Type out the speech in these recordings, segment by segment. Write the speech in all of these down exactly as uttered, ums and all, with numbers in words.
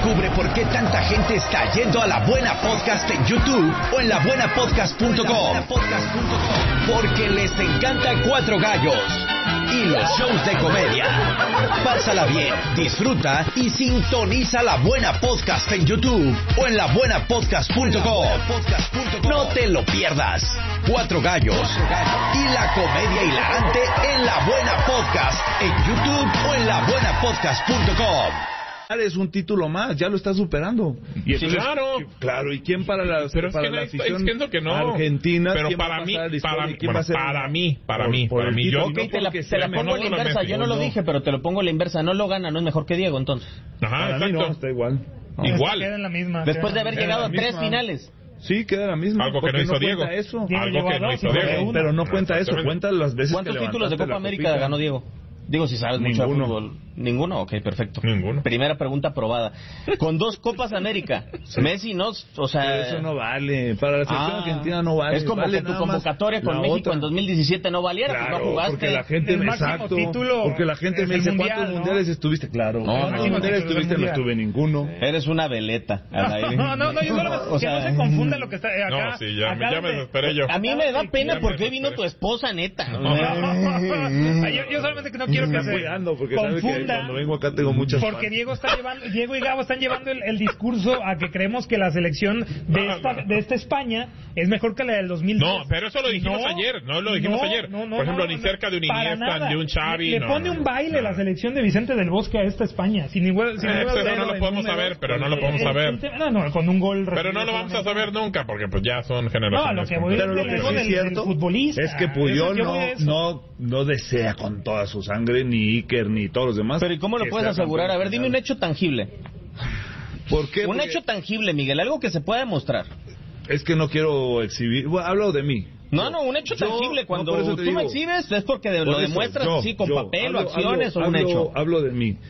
Descubre por qué tanta gente está yendo a La Buena Podcast en YouTube o en la buena podcast punto com. Porque les encanta Cuatro Gallos y los shows de comedia. Pásala bien, disfruta y sintoniza La Buena Podcast en YouTube o en la buena podcast punto com. No te lo pierdas. Cuatro Gallos y la comedia hilarante en La Buena Podcast en YouTube o en la buena podcast punto com. Es un título más, ya lo está superando. Y sí, claro. Claro, ¿y quién para la, pero para es que la no afición diciendo que no. argentina? Pero para mí, para mí, bueno, para mí, para por, mí, por para mí, yo... Okay, te la, te la pongo a la inversa, yo no lo dije, pero te lo pongo a la inversa. No lo gana, no es mejor que Diego, entonces. Ajá, para exacto. mí no, está igual. No. Igual. Queda en la misma. Después de haber llegado a tres misma. finales. Sí, queda la misma. Algo que no hizo no Diego. Eso. Diego Algo que no hizo Diego. Pero no cuenta eso, cuenta las veces que ¿Cuántos títulos de Copa América copita. ganó Diego? Digo, si sabes mucho de Ninguno. fútbol. ¿Ninguno? Ok, perfecto. Ninguno. Primera pregunta aprobada. Con dos Copas América, Messi no, o sea... Pero eso no vale, para la selección Ah, argentina no vale. es como vale que tu nada más convocatoria con la México otra. en dos mil diecisiete no valiera, Claro, pues no jugaste. porque la gente, El máximo exacto, título porque la gente es me el dice, mundial, ¿cuántos ¿no? mundiales estuviste? Claro, No, ¿cuántos no, mundiales no, estuviste? no, No no, estuve ninguno. Eres una veleta. al aire. No, no, no, yo solo O que sea, no se confunda lo que está eh, acá. No, sí, ya, acá ya me donde- desesperé yo. A mí me da pena Ya porque me vino tu desesperé. esposa, neta. Ay, yo, yo solamente que no quiero que Me se cuidando, porque sabe que confunda. cuando vengo acá tengo muchas Porque fans. Diego está llevando, Diego y Gabo están llevando el, el discurso a que creemos que la selección de esta, de esta España es mejor que la del dos mil diez. No, pero eso lo dijimos No, ayer, no lo dijimos no, ayer. no, no, Por ejemplo, no, ni no, cerca de un para Iniesta, nada. de un Xavi. Le, le no, pone no, un baile no. la selección de Vicente del Bosque a esta España. Sin igual, sin Eh, igual eso dedo no lo en podemos número. saber, pero no lo podemos El- el saber. tema- No, no, con un gol. Pero no lo vamos a saber nunca, porque pues ya son generaciones. No, lo que voy Pero lo del que ego sí es del- del cierto futbolista. es que Eso, Puyol yo no, voy a eso. no, no desea con toda su sangre, ni Iker, ni todos los demás. Pero ¿y cómo lo que puedes sea asegurar? A ver, campeón dime un mundial. hecho tangible. ¿Por qué? Un Porque hecho tangible, Miguel, algo que se pueda demostrar. es que no quiero exhibir. Bueno, hablo de mí. No, no, un hecho Yo- tangible. no, Cuando por eso te tú lo digo. exhibes es porque de- Por lo eso, demuestras yo, así con yo, papel hablo- o acciones hablo- o un hablo- hecho. Hablo de mí.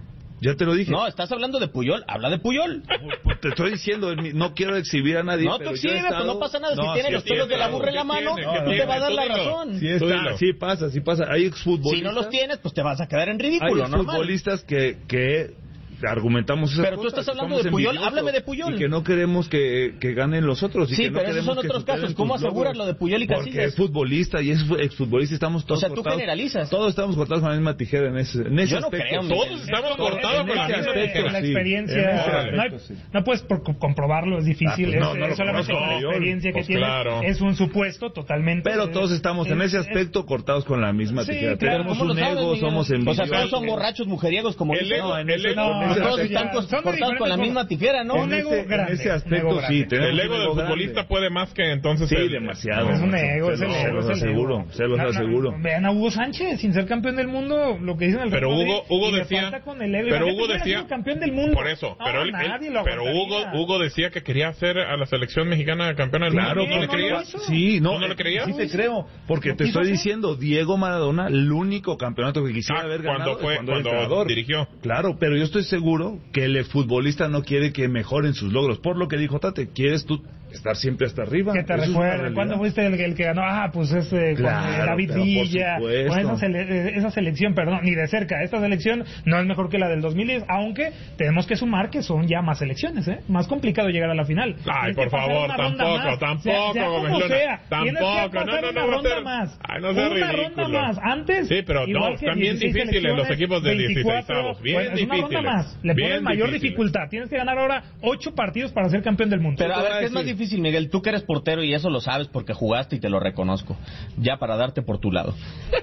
Ya te lo dije. No, estás hablando de Puyol, habla de Puyol. Pues te estoy diciendo, de mí, no quiero exhibir a nadie. No, tú pero yo he exhibes, pues estado- no pasa nada. No, si tiene sí, los sí, pelos de la claro. burra en la ¿Qué mano, tiene? tú ¿Qué te tiene? va a dar Tú la dilo. razón. Sí, Tú está, dilo. sí pasa, sí pasa. Hay exfutbolistas. Si no los tienes, pues te vas a quedar en Hay ridículo, normal. exfutbolistas que, que argumentamos esas Pero tú cosas, estás hablando somos de Puyol, envidiosos háblame de Puyol. Y que no queremos que, que ganen los otros. Y Sí, que no pero esos queremos son que otros superen casos. ¿Cómo sus aseguras logros. lo de Puyol y Porque Casillas? es futbolista y es fu- exfutbolista, estamos todos O sea, tú cortados. generalizas. Todos estamos cortados con la misma tijera en ese, en ese Yo no aspecto. creo, Miguel. Todos estamos Es cortados en con la ese misma aspecto, tijera. la sí. experiencia. En ese no, hay- aspecto, sí. no puedes por- co- comprobarlo, es difícil. Ah, pues es, no, no es lo solamente conozco, con la Puyol. experiencia que Pues tienes. claro. Es un supuesto totalmente. Pero todos estamos en Es- ese es- aspecto cortados con la misma Sí, tijera. claro. Tenemos ¿Cómo lo un sabes, ego, Miguel? somos O sea, envidiosos. todos son borrachos, mujeriegos, como El dicen. ego, No, en el ese- ego- No, en ese todos aspecto- están cos- son de cortados con la diferentes misma tijera, ¿no? Un En ego ese, en grande, ese un ego aspecto grande. sí, tenemos El ego un del grande. futbolista puede más que entonces Sí, el- demasiado. Es un ego, es Se el lo- ego, se es lo el aseguro, ego. se los No, no, aseguro. Vean a Hugo Sánchez, sin ser campeón del mundo, lo que dicen el Pero Real Madrid, Hugo, Hugo y le decía, falta con el ego. pero Imagínate Hugo hubiera decía, sido campeón del mundo. por eso, No, pero él, nadie él- lo pero Hugo, aguantaría. Hugo decía que quería hacer a la selección mexicana campeona del Claro, mundo. ¿No le no lo creías? hizo. Sí, no, ¿Tú no le creías? Sí te creo, porque ¿Lo te quiso estoy hacer? diciendo, Diego Maradona, el único campeonato que quisiera Ah, haber cuando ganado es fue- cuando, era cuando entrenador. dirigió. Claro, pero yo estoy seguro que el futbolista no quiere que mejoren sus logros. Por lo que dijo Tate, quieres tú estar siempre hasta arriba. Que te Eso es una recuerden, realidad. ¿cuándo fuiste el, el que ganó? Ah, pues ese con Claro, David pero por Villa. supuesto. Con esa, sele- esa selección, perdón, ni de cerca. Esta selección no es mejor que la del dos mil diez, aunque tenemos que sumar que son ya más selecciones, ¿eh? Más complicado llegar a la final. Ay, Tienes por que pasar favor, una ronda tampoco, más. tampoco, Sea, sea Gómez como Luna, sea. Tienes que tampoco, pasar no, no, no, una no ronda seas- más. ay, no seas una ridículo. ronda más. Antes, Sí, pero no, igual que están bien dieciséis difíciles los selecciones, equipos de veinticuatro, dieciséis, bien bueno, es una ronda difíciles, más. Le bien ponen mayor difíciles. dificultad. Tienes que ganar ahora ocho partidos para ser campeón del mundo. Pero a te ver, voy a ¿qué es más decir? difícil, Miguel? Tú que eres portero y eso lo sabes porque jugaste y te lo reconozco. Ya para darte por tu lado.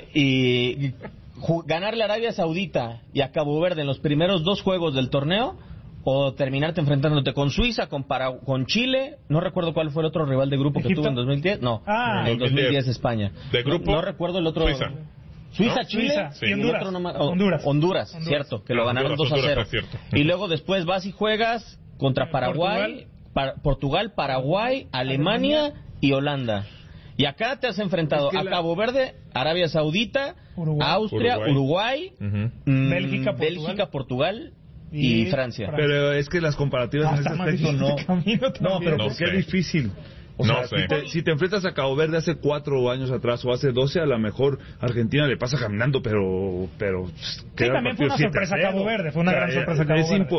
Y ju- ganarle a Arabia Saudita y a Cabo Verde en los primeros dos juegos del torneo, o terminarte enfrentándote con Suiza, con Para- con Chile, no recuerdo cuál fue el otro rival de grupo que ¿Egipto? tuvo en dos mil diez, no, Ah. en el dos mil diez España. ¿De grupo? No, no recuerdo el otro. Suiza. Suiza, ¿No? Chile Suiza, sí. y y el Honduras. otro no ma- oh, Honduras. Honduras, Honduras. cierto, que lo Ah, ganaron Honduras, dos a cero. Honduras, es cierto. Y luego después vas y juegas contra Paraguay, Pa- Portugal, Paraguay, Alemania y Holanda. Y acá te has enfrentado Es que a la- Cabo Verde, Arabia Saudita, Uruguay. Austria, Uruguay. Uruguay, Ujú. mm, Bélgica, Portugal. Bélgica, Portugal y, Y Francia. Francia. Pero es que las comparativas Ah, en ese está más aspecto difícil no. el camino No, también. pero No porque sé. es difícil. O No sea, sé. si, te, si te enfrentas a Cabo Verde hace cuatro años atrás o hace doce, a lo mejor Argentina le pasa caminando, pero pero Sí, también fue una sorpresa Cabo Verde, fue una gran sorpresa Cabo es Verde.